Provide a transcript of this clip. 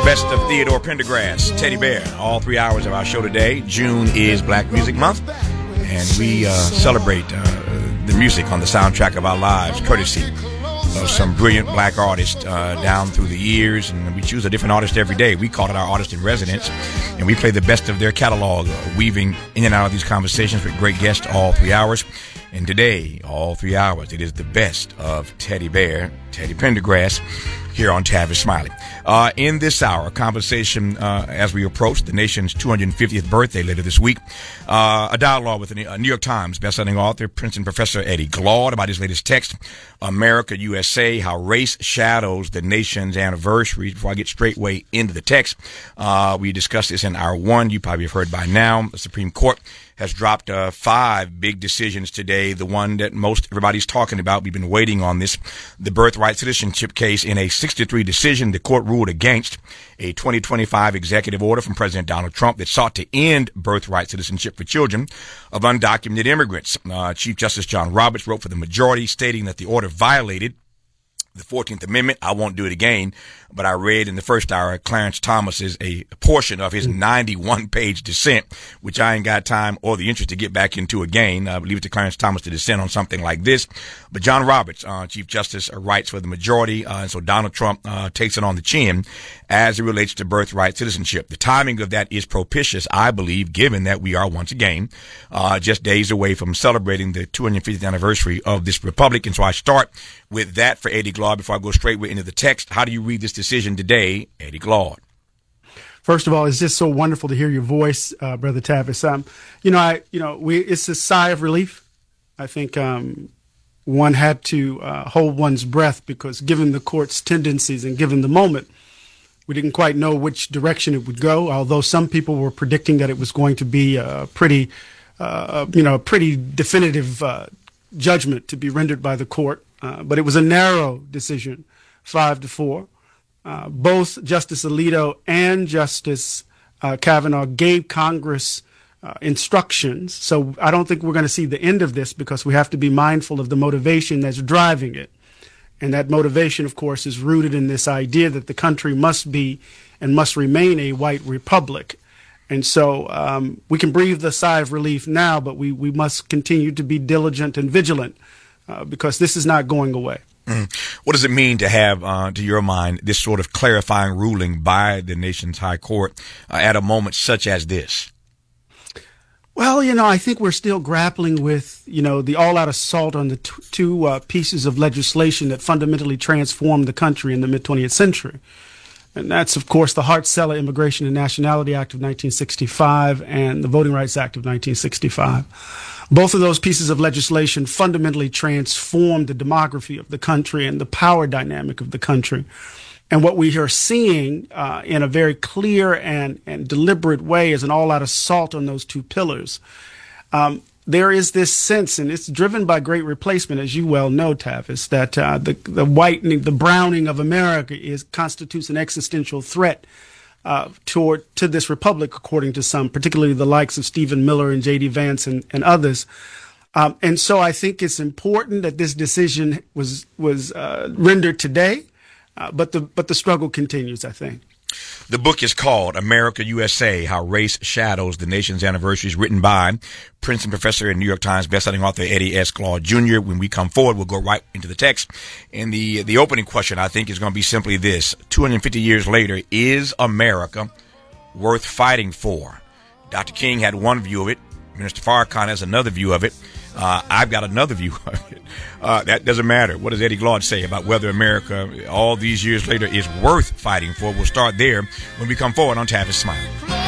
The best of Theodore Pendergrass, Teddy Bear. All 3 hours of our show today. June is Black Music Month, and we celebrate the music on the soundtrack of our lives, courtesy of some brilliant black artists down through the years, and we choose a different artist every day. We call it our artist in residence, and we play the best of their catalog, weaving in and out of these conversations with great guests all 3 hours. And today, all 3 hours, it is the best of Teddy Bear, Teddy Pendergrass, here on Tavis Smiley. In this hour, a conversation as we approach the nation's 250th birthday later this week. A dialogue with a New York Times bestselling author, Princeton professor Eddie Glaude, about his latest text, America, USA, How Race Shadows the Nation's Anniversary. Before I get straightway into the text, we discussed this in hour one. You probably have heard by now. The Supreme Court has dropped 5 big decisions today. The one that most everybody's talking about, we've been waiting on this, the birthright citizenship case. In a 6-3 decision, the court ruled against a 2025 executive order from President Donald Trump that sought to end birthright citizenship for children of undocumented immigrants. Chief Justice John Roberts wrote for the majority, stating that the order violated the 14th Amendment. I won't do it again, but I read in the first hour Clarence Thomas's a portion of his 91-page dissent, which I ain't got time or the interest to get back into again. I leave it to Clarence Thomas to dissent on something like this. But John Roberts, Chief Justice, writes for the majority, and so Donald Trump takes it on the chin as it relates to birthright citizenship. The timing of that is propitious, I believe, given that we are once again just days away from celebrating the 250th anniversary of this republic. And so I start with that for Eddie Glaude before I go straight into the text. How do you read this decision today, Eddie Glaude? First of all, it's just so wonderful to hear your voice, Brother Tavis. It's a sigh of relief. I think one had to hold one's breath because given the court's tendencies and given the moment, we didn't quite know which direction it would go, although some people were predicting that it was going to be a pretty definitive judgment to be rendered by the court. But it was a narrow decision, 5-4. Both Justice Alito and Justice Kavanaugh gave Congress instructions. So I don't think we're going to see the end of this because we have to be mindful of the motivation that's driving it. And that motivation, of course, is rooted in this idea that the country must be and must remain a white republic. And so we can breathe the sigh of relief now, but we must continue to be diligent and vigilant because this is not going away. What does it mean to have, to your mind, this sort of clarifying ruling by the nation's high court at a moment such as this? Well, I think we're still grappling with, the all-out assault on the two pieces of legislation that fundamentally transformed the country in the mid-20th century. And that's, of course, the Hart-Celler Immigration and Nationality Act of 1965 and the Voting Rights Act of 1965. Both of those pieces of legislation fundamentally transformed the demography of the country and the power dynamic of the country. And what we are seeing in a very clear and deliberate way is an all-out assault on those two pillars. There is this sense, and it's driven by great replacement, as you well know, Tavis, that the whitening, the browning of America constitutes an existential threat to this republic, according to some, particularly the likes of Stephen Miller and J.D. Vance and others. And so I think it's important that this decision was rendered today, but the struggle continues, I think. The book is called America, USA, How Race Shadows the Nation's Anniversaries, written by Princeton professor and New York Times bestselling author Eddie S. Glaude Jr. When we come forward, we'll go right into the text. And the opening question, I think, is going to be simply this. 250 years later, is America worth fighting for? Dr. King had one view of it. Minister Farrakhan has another view of it. I've got another view of it. That doesn't matter. What does Eddie Glaude say about whether America, all these years later, is worth fighting for? We'll start there when we come forward on Tavis Smiley.